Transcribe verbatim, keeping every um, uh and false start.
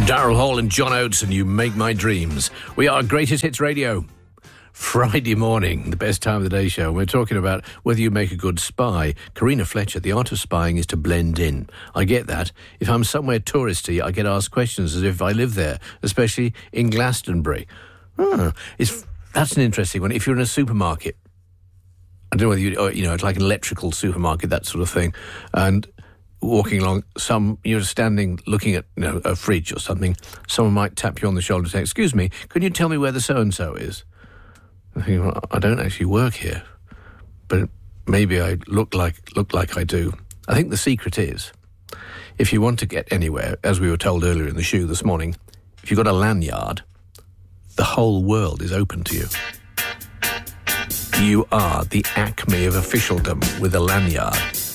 Daryl Hall and John Oates, and You Make My Dreams. We are Greatest Hits Radio. Friday morning, the best time of the day show. We're talking about whether you make a good spy. Karina Fletcher, the art of spying is to blend in. I get that. If I'm somewhere touristy, I get asked questions as if I live there, especially in Glastonbury. Oh, it's, that's an interesting one. If you're in a supermarket, I don't know whether you, you know, it's like an electrical supermarket, that sort of thing, and walking along, some you're standing looking at, you know, a fridge or something, someone might tap you on the shoulder and say, "Excuse me, can you tell me where the so-and-so is?" I think, well, I don't actually work here, but maybe I look like look like I do. I think the secret is, if you want to get anywhere, as we were told earlier in the shoe this morning, if you've got a lanyard, the whole world is open to you. You are the acme of officialdom with a lanyard.